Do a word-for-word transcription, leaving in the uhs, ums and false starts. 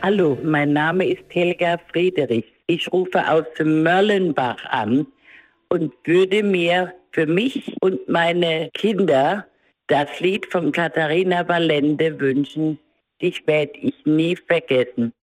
Hallo, mein Name ist Helga Friedrich. Ich rufe aus Mörlenbach an und würde mir für mich und meine Kinder das Lied von Katharina Valente wünschen. Dich werd ich nie vergessen.